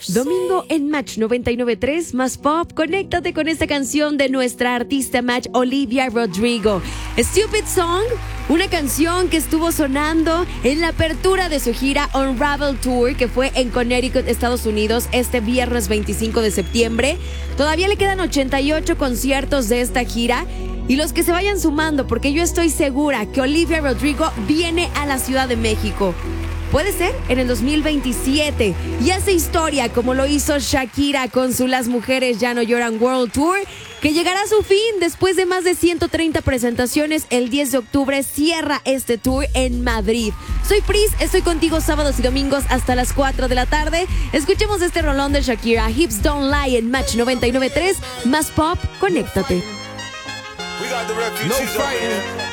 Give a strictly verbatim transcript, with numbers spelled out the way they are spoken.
Domingo en Match noventa y nueve punto tres, más pop. Conéctate con esta canción de nuestra artista Match, Olivia Rodrigo. Stupid Song, una canción que estuvo sonando en la apertura de su gira Unravel Tour, que fue en Connecticut, Estados Unidos, este viernes veinticinco de septiembre. Todavía le quedan ochenta y ocho conciertos de esta gira. Y los que se vayan sumando, porque yo estoy segura que Olivia Rodrigo viene a la Ciudad de México. Puede ser en el dos mil veintisiete y hace historia como lo hizo Shakira con su Las Mujeres Ya No Lloran World Tour, que llegará a su fin después de más de ciento treinta presentaciones. El diez de octubre cierra este tour en Madrid. Soy Pris, estoy contigo sábados y domingos hasta las cuatro de la tarde. Escuchemos este rolón de Shakira, Hips Don't Lie, en Match noventa y nueve punto tres, más pop. Conéctate. No fighting.